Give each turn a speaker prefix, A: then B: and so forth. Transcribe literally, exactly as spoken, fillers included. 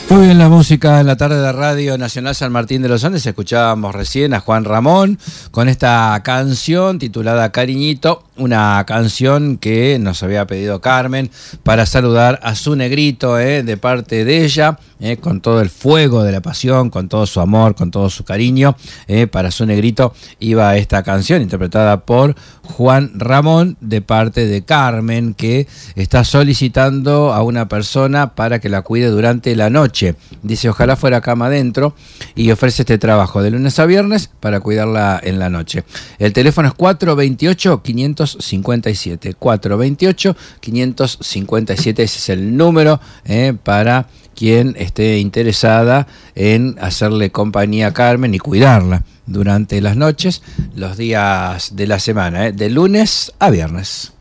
A: Muy bien, la música en la tarde de Radio Nacional San Martín de los Andes. Escuchábamos recién a Juan Ramón con esta canción titulada Cariñito, una canción que nos había pedido Carmen para saludar a su negrito, eh, de parte de ella, eh, con todo el fuego de la pasión, con todo su amor, con todo su cariño. Eh, para su negrito iba esta canción interpretada por Juan Ramón de parte de Carmen, que está solicitando a una persona para que la cuide durante la noche. Dice, ojalá fuera cama adentro, y ofrece este trabajo de lunes a viernes para cuidarla en la noche. El teléfono es cuatro dos ocho, cinco cinco siete. cuatro dos ocho, cinco cinco siete. Ese es el número eh, para quien esté interesada en hacerle compañía a Carmen y cuidarla durante las noches, los días de la semana, eh, de lunes a viernes.